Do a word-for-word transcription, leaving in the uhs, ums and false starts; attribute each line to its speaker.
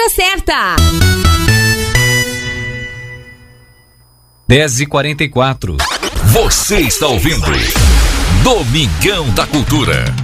Speaker 1: hora certa.
Speaker 2: dez e quarenta e quatro.
Speaker 3: Você está ouvindo Domingão da Cultura.